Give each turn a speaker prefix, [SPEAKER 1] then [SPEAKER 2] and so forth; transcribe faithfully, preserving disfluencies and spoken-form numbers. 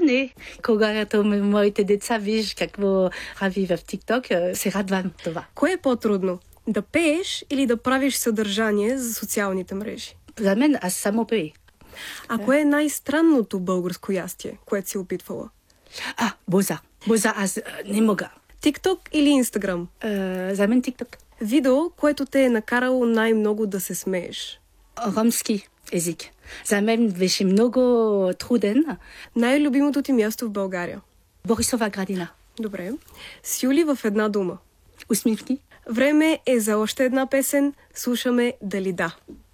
[SPEAKER 1] не. Когато моите деца виж какво прави в ТикТок, се радвам това.
[SPEAKER 2] Кое е по-трудно? Да пееш или да правиш съдържание за социалните мрежи?
[SPEAKER 1] За мен аз само пея.
[SPEAKER 2] А кое е най-странното българско ястие, което си опитвала?
[SPEAKER 1] А, боза. Боза аз не мога.
[SPEAKER 2] ТикТок или Инстаграм?
[SPEAKER 1] За мен ТикТок.
[SPEAKER 2] Видео, което те е накарало най-много да се смееш?
[SPEAKER 1] Ромски език. За мен беше много труден.
[SPEAKER 2] Най-любимото ти място в България?
[SPEAKER 1] Борисова градина.
[SPEAKER 2] Добре. С Юли в една дума.
[SPEAKER 1] Усмивки.
[SPEAKER 2] Време е за още една песен. Слушаме Далида.